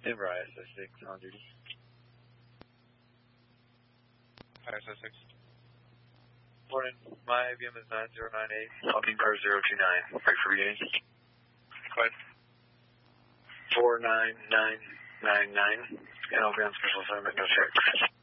Denver ISS 6 on duty. ISS 6. Morning. My IBM is 9098. I'll be car 029. Break for beginning. Go ahead. 49999. And I'll be on special assignment. No check.